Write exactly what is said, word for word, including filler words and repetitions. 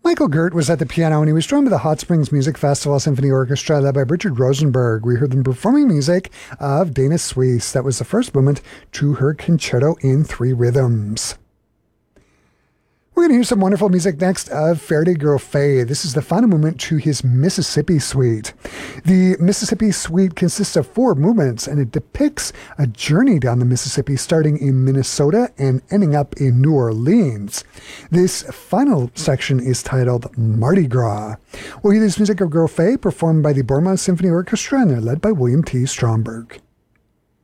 Michael Gert was at the piano, and he was joined by the Hot Springs Music Festival Symphony Orchestra led by Richard Rosenberg. We heard them performing music of Dana Suisse. That was the first movement to her Concerto in Three Rhythms. We're going to hear some wonderful music next of Ferde Grofé. This is the final movement to his Mississippi Suite. The Mississippi Suite consists of four movements, and it depicts a journey down the Mississippi starting in Minnesota and ending up in New Orleans. This final section is titled Mardi Gras. We'll hear this music of Grofé performed by the Bournemouth Symphony Orchestra, and they're led by William T. Stromberg.